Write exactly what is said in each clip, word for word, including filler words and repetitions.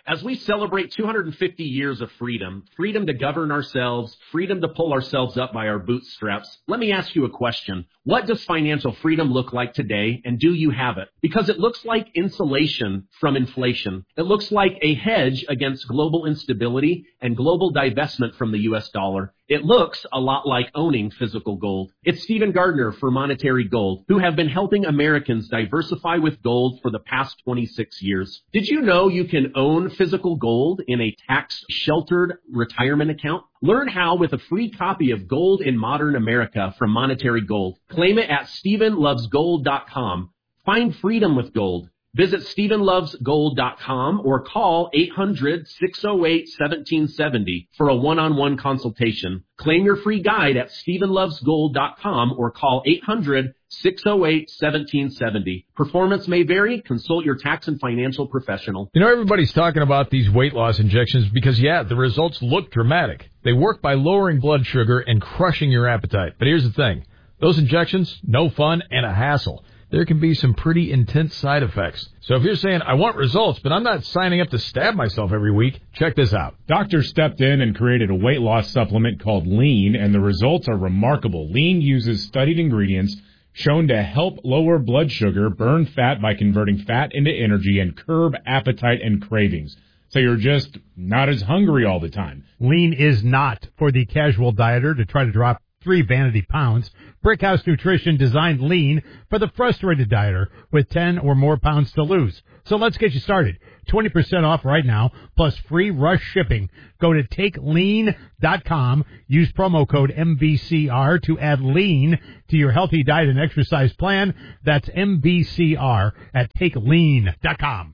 As we celebrate two hundred fifty years of freedom, freedom to govern ourselves, freedom to pull ourselves up by our bootstraps, let me ask you a question. What does financial freedom look like today, and do you have it? Because it looks like insulation from inflation. It looks like a hedge against global instability and global divestment from the U S dollar. It looks a lot like owning physical gold. It's Stephen Gardner for Monetary Gold, who have been helping Americans diversify with gold for the past twenty-six years. Did you know you can own physical gold in a tax-sheltered retirement account? Learn how with a free copy of Gold in Modern America from Monetary Gold. Claim it at Stephen Loves Gold dot com. Find freedom with gold. Visit Stephen Loves Gold dot com or call eight hundred, six oh eight, one seven seven oh for a one-on-one consultation. Claim your free guide at Stephen Loves Gold dot com or call eight hundred, six oh eight, one seven seven oh. Performance may vary. Consult your tax and financial professional. You know, everybody's talking about these weight loss injections because, yeah, the results look dramatic. They work by lowering blood sugar and crushing your appetite. But here's the thing. Those injections, no fun and a hassle. There can be some pretty intense side effects. So if you're saying, I want results, but I'm not signing up to stab myself every week, check this out. Doctors stepped in and created a weight loss supplement called Lean, and the results are remarkable. Lean uses studied ingredients shown to help lower blood sugar, burn fat by converting fat into energy, and curb appetite and cravings. So you're just not as hungry all the time. Lean is not for the casual dieter to try to drop three vanity pounds. Brickhouse Nutrition designed Lean for the frustrated dieter with ten or more pounds to lose. So let's get you started. twenty percent off right now, plus free rush shipping. Go to take lean dot com. Use promo code M B C R to add Lean to your healthy diet and exercise plan. That's M B C R at take lean dot com.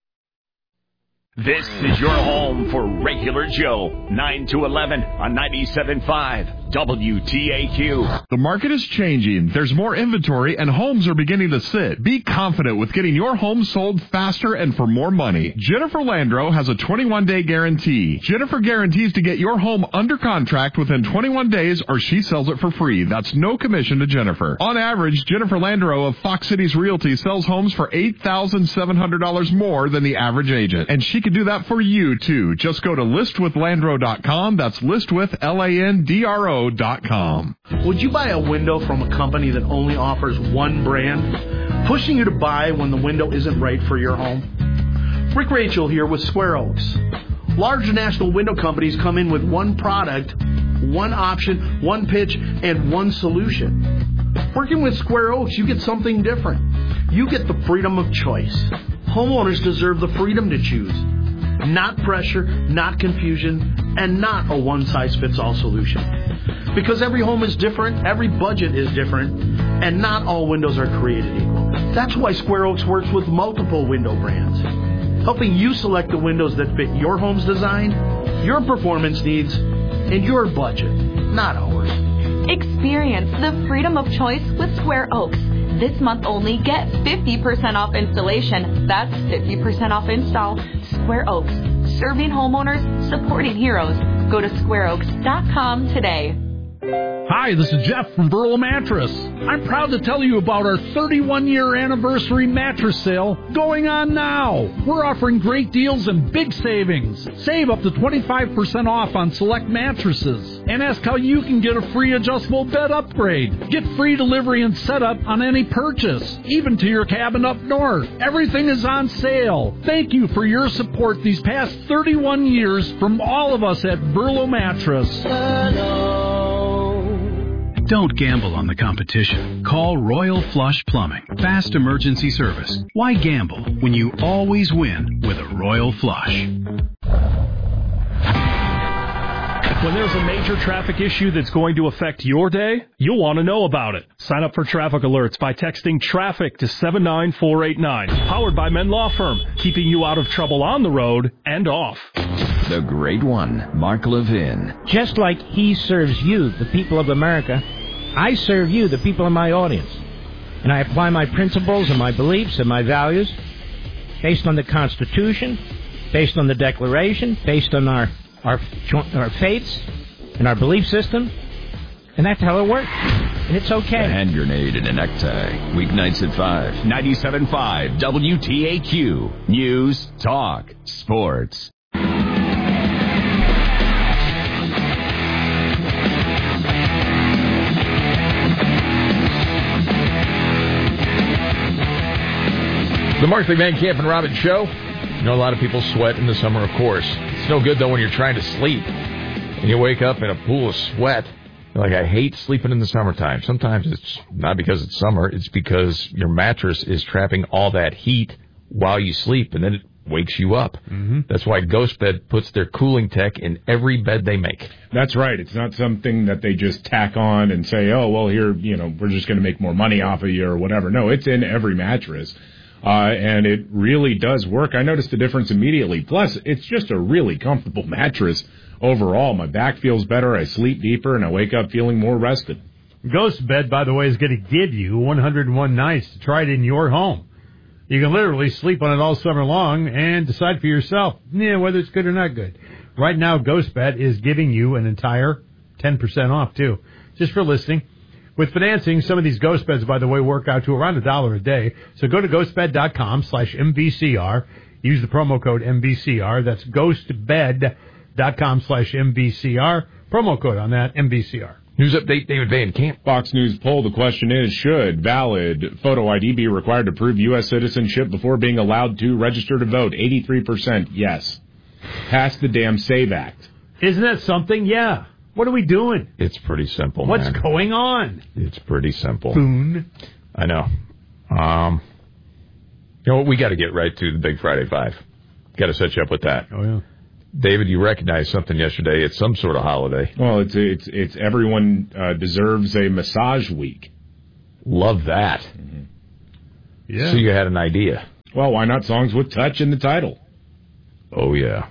This is your home for Regular Joe, nine to eleven on ninety-seven point five W T A Q. The market is changing. There's more inventory, and homes are beginning to sit. Be confident with getting your home sold faster and for more money. Jennifer Landro has a twenty-one day guarantee. Jennifer guarantees to get your home under contract within twenty-one days, or she sells it for free. That's no commission to Jennifer. On average, Jennifer Landro of Fox Cities Realty sells homes for eight thousand seven hundred dollars more than the average agent. And she can do that for you, too. Just go to list with landro dot com. That's list with L A N D R O dot com. Would you buy a window from a company that only offers one brand, pushing you to buy when the window isn't right for your home? Rick Rachel here with Square Oaks. Large national window companies come in with one product, one option, one pitch, and one solution. Working with Square Oaks, you get something different. You get the freedom of choice. Homeowners deserve the freedom to choose. Not pressure, not confusion, and not a one-size-fits-all solution. Because every home is different, every budget is different, and not all windows are created equal. That's why Square Oaks works with multiple window brands, helping you select the windows that fit your home's design, your performance needs, and your budget, not ours. Experience the freedom of choice with Square Oaks. This month only, get fifty percent off installation. That's fifty percent off install. Square Oaks, serving homeowners, supporting heroes. Go to square oaks dot com today. Hi, this is Jeff from Burl Mattress. I'm proud to tell you about our thirty-one year anniversary mattress sale going on now. We're offering great deals and big savings. Save up to twenty-five percent off on select mattresses. And ask how you can get a free adjustable bed upgrade. Get free delivery and setup on any purchase, even to your cabin up north. Everything is on sale. Thank you for your support these past thirty-one years from all of us at Burlo Mattress. Hello. Don't gamble on the competition. Call Royal Flush Plumbing. Fast emergency service. Why gamble when you always win with a Royal Flush? When there's a major traffic issue that's going to affect your day, you'll want to know about it. Sign up for traffic alerts by texting TRAFFIC to seven nine four eight nine. Powered by Men Law Firm, keeping you out of trouble on the road and off. The Great One, Mark Levin. Just like he serves you, the people of America, I serve you, the people in my audience. And I apply my principles and my beliefs and my values based on the Constitution, based on the Declaration, based on our our, our faiths and our belief system. And that's how it works. And it's okay. A hand grenade and a necktie. Weeknights at five. ninety-seven point five W T A Q. News, talk, sports. The Markley Van Camp and Robbins Show. You know, a lot of people sweat in the summer, of course. It's no good, though, when you're trying to sleep and you wake up in a pool of sweat. You're like, I hate sleeping in the summertime. Sometimes it's not because it's summer. It's because your mattress is trapping all that heat while you sleep, and then it wakes you up. Mm-hmm. That's why GhostBed puts their cooling tech in every bed they make. That's right. It's not something that they just tack on and say, oh, well, here, you know, we're just going to make more money off of you or whatever. No, it's in every mattress. Uh, and it really does work. I noticed the difference immediately. Plus, it's just a really comfortable mattress overall. My back feels better, I sleep deeper, and I wake up feeling more rested. GhostBed, by the way, is going to give you one hundred one nights to try it in your home. You can literally sleep on it all summer long and decide for yourself yeah, whether it's good or not good. Right now, GhostBed is giving you an entire ten percent off, too, just for listening. With financing, some of these ghost beds, by the way, work out to around a dollar a day. So go to ghostbed.com slash MVCR. Use the promo code M V C R. That's ghostbed.com slash MVCR. Promo code on that, M V C R. News update, David Van Camp. Fox News poll. The question is, should valid photo I D be required to prove U S citizenship before being allowed to register to vote? eighty-three percent yes. Pass the damn SAVE Act. Isn't that something? Yeah. What are we doing? It's pretty simple, What's man. going on? It's pretty simple. Boon. I know. Um, you know what? We got to get right to the Big Friday Five. Got to set you up with that. Oh, yeah. David, you recognized something yesterday. It's some sort of holiday. Well, it's it's it's everyone uh, deserves a massage week. Love that. Mm-hmm. Yeah. So you had an idea. Well, why not songs with touch in the title? Oh, yeah.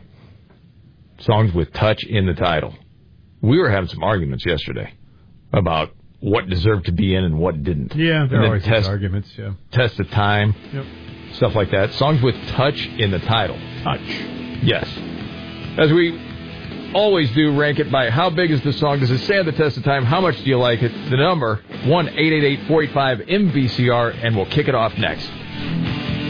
Songs with touch in the title. We were having some arguments yesterday about what deserved to be in and what didn't. Yeah, there are always test, arguments, yeah. Test of time, yep. Stuff like that. Songs with touch in the title. Touch. Yes. As we always do, rank it by how big is the song? Does it stand the test of time? How much do you like it? The number, one eight eight eight, four eight five, M V C R, and we'll kick it off next.